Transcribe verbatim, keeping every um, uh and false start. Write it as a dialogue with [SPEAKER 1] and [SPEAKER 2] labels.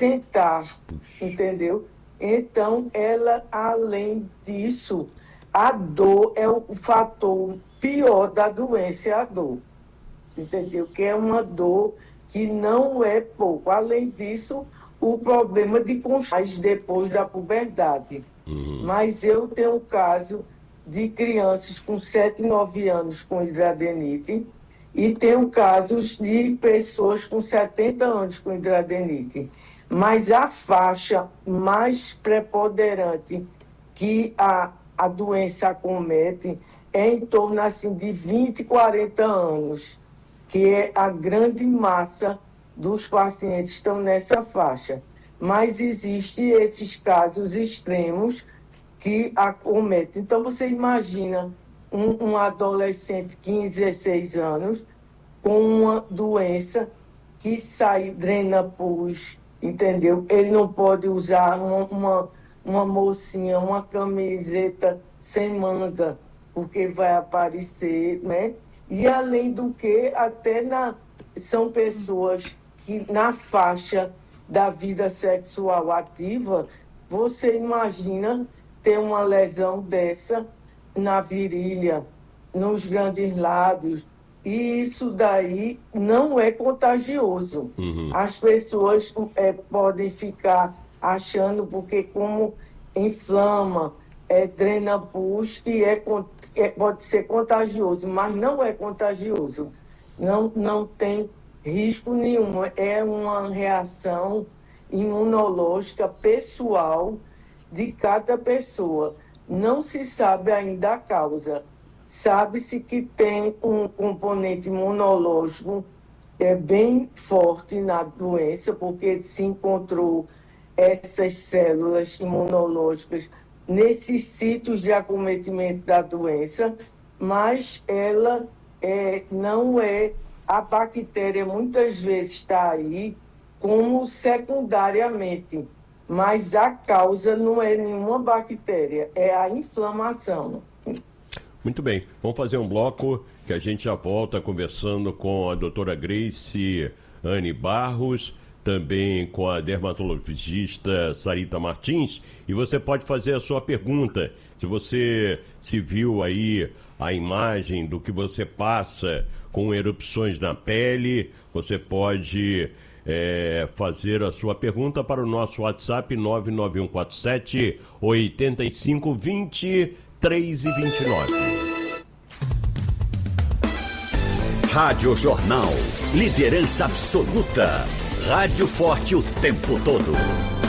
[SPEAKER 1] sentar, entendeu? Então, ela, além disso, a dor é o fator pior da doença, é a dor, entendeu? Que é uma dor que não é pouco. Além disso, o problema de constipar depois da puberdade.
[SPEAKER 2] Uhum.
[SPEAKER 1] Mas eu tenho um caso de crianças com sete, nove anos com hidradeniite e tenho casos de pessoas com setenta anos com hidradeniite. Mas a faixa mais preponderante que a, a doença acomete é em torno assim, de vinte, quarenta anos, que é a grande massa dos pacientes que estão nessa faixa. Mas existem esses casos extremos que acometem. Então, você imagina um, um adolescente de quinze, dezesseis anos com uma doença que sai, drena pus, entendeu? Ele não pode usar uma, uma, uma mocinha, uma camiseta sem manga, porque vai aparecer, né? E, além do que, até na, são pessoas que, na faixa da vida sexual ativa, você imagina ter uma lesão dessa na virilha, nos grandes lábios, e isso daí não é contagioso.
[SPEAKER 2] Uhum.
[SPEAKER 1] As pessoas é, podem ficar achando, porque como inflama, é, drena pus, e é, é, pode ser contagioso, mas não é contagioso. Não, não tem risco nenhum. É uma reação imunológica pessoal de cada pessoa. Não se sabe ainda a causa. Sabe-se que tem um componente imunológico é, bem forte na doença, porque se encontrou essas células imunológicas nesses sítios de acometimento da doença, mas ela é, não é, a bactéria muitas vezes está aí como secundariamente, mas a causa não é nenhuma bactéria, é a inflamação.
[SPEAKER 2] Muito bem, vamos fazer um bloco que a gente já volta conversando com a doutora Grace Anne Barros, também com a dermatologista Sarita Martins, e você pode fazer a sua pergunta. Se você se viu aí a imagem do que você passa com erupções na pele, você pode é, fazer a sua pergunta para o nosso WhatsApp nove nove um quatro sete, oito cinco dois zero, três e vinte e nove.
[SPEAKER 3] Rádio Jornal, liderança absoluta. Rádio forte o tempo todo.